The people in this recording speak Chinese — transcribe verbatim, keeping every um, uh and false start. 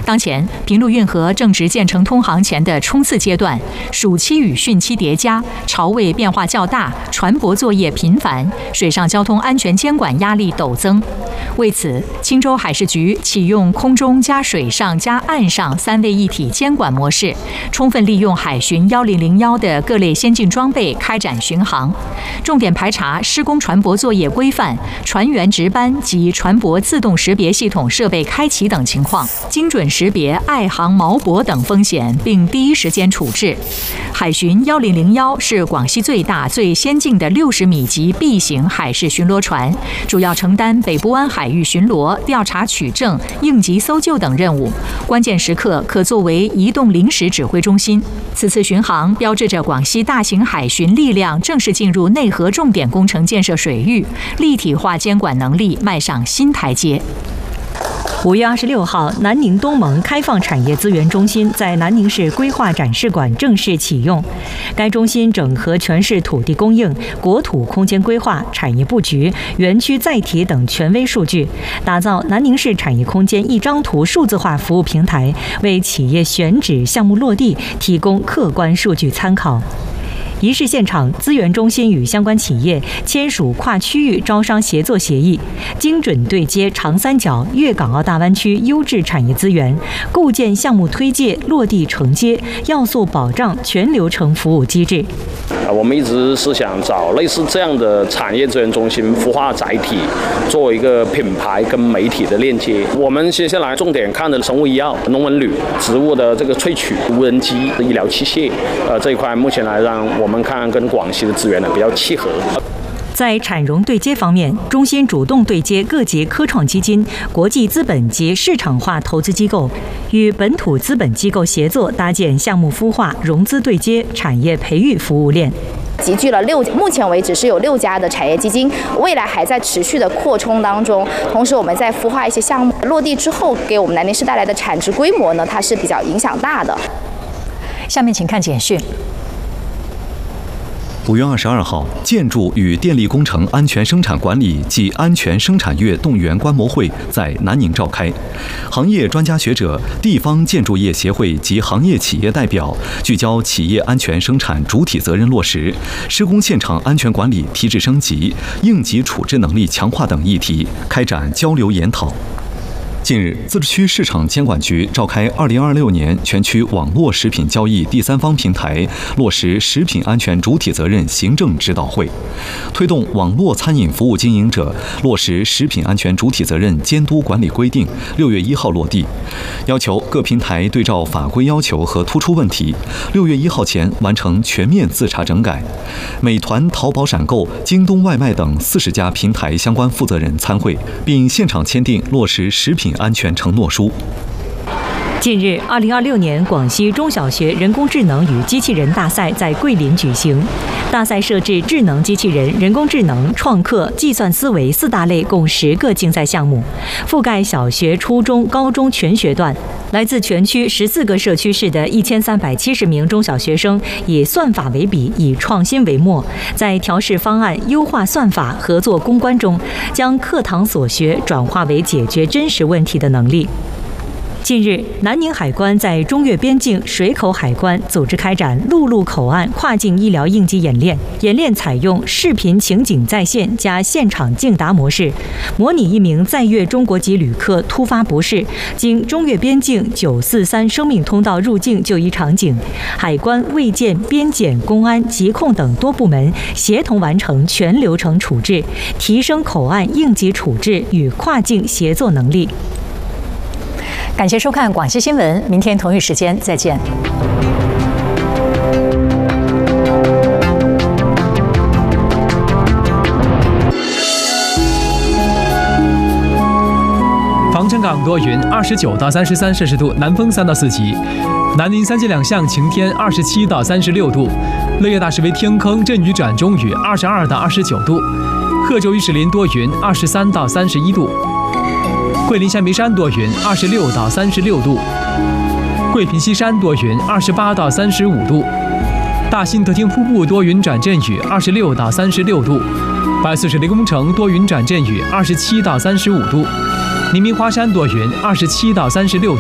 当前，平陆运河正值建成通航前的冲刺阶段，暑期与汛期叠加，潮位变化较大，船舶作业频繁，水上交通安全监管压力陡增。为此，青州海事局启用空中加水上加岸上三位一体监管模式，充分利用海巡一零零一的各类先进装备开展巡航，重点排查施工船舶作业规范、船员值班及船舶自动识别系统设备开启等情况，精准识别碍航锚泊等风险，并第一时间处置。海巡一零零一是广西最大、最先进的六十米级 B 型海事巡逻船，主要承担北部湾海域巡逻、调查取证、应急搜救等任务，关键时刻可作为移动临时指挥中心。此次巡航标志着广西大型海巡力量正式进入内河重点工程建设水域，立体化监管能力迈上新台阶。 五月二十六号，南宁东盟开放产业资源中心在南宁市规划展示馆正式启用。该中心整合全市土地供应、国土空间规划、产业布局、园区载体等权威数据，打造南宁市产业空间一张图数字化服务平台，为企业选址、项目落地提供客观数据参考。仪式现场，资源中心与相关企业签署跨区域招商协作协议，精准对接长三角、粤港澳大湾区优质产业资源，构建项目推介、落地承接、要素保障全流程服务机制。 我们一直是想找类似这样的产业资源中心孵化载体，作为一个品牌跟媒体的链接。我们接下来重点看的生物医药、农文旅、植物的这个萃取、无人机、医疗器械，呃这一块目前来让我们看跟广西的资源呢比较契合。 在产融对接方面，中心主动对接各级科创基金、国际资本及市场化投资机构，与本土资本机构协作搭建项目孵化、融资对接、产业培育服务链。 集聚了六，目前为止是有六家的产业基金，未来还在持续的扩充当中。同时，我们在孵化一些项目落地之后，给我们南宁市带来的产值规模呢，它是比较影响大的。 下面请看简讯。 五月二十二号，建筑与电力工程安全生产管理及安全生产月动员观摩会在南宁召开。行业专家学者、地方建筑业协会及行业企业代表聚焦企业安全生产主体责任落实、施工现场安全管理提质升级、应急处置能力强化等议题，开展交流研讨。近日，自治区市场监管局召开二零二六年全区网络食品交易第三方平台落实食品安全主体责任行政指导会，推动网络餐饮服务经营者落实食品安全主体责任监督管理规定，六月一号落地，要求各平台对照法规要求和突出问题，六月一号前完成全面自查整改。美团、淘宝闪购、京东外卖等四十家平台相关负责人参会，并现场签订落实食品安全承诺书。 近日，二零二六年广西中小学人工智能与机器人大赛在桂林举行。大赛设置智能机器人、人工智能、创客、计算思维四大类，共十个竞赛项目，覆盖小学、初中、高中全学段。来自全区十四个社区市的一千三百七十名中小学生，以算法为笔，以创新为墨，在调试方案、优化算法、合作攻关中，将课堂所学转化为解决真实问题的能力。近日，南宁海关在中越边境水口海关组织开展陆路口岸跨境医疗应急演练。演练采用视频情景在线加现场竞答模式，模拟一名在越中国籍旅客突发不适，经中越边境九四三生命通道入境就医场景，海关、卫健、边检、公安、疾控等多部门协同完成全流程处置，提升口岸应急处置与跨境协作能力。 感谢收看广西新闻，明天同一时间再见。 防城港多云，二十九到三十三摄氏度，南风三到四级。南宁三季两项晴天，二十七到三十六度。乐业大师为天坑阵雨转中雨，二十二到二十九度。贺州玉石林多云，二十三到三十一度。桂林象鼻山多云，二十六到三十六度；桂平西山多云，二十八到三十五度；大兴德天瀑布多云转阵雨，二十六到三十六度；百岁水利工程多云转阵雨，二十七到三十五度；黎明花山多云，二十七到三十六度。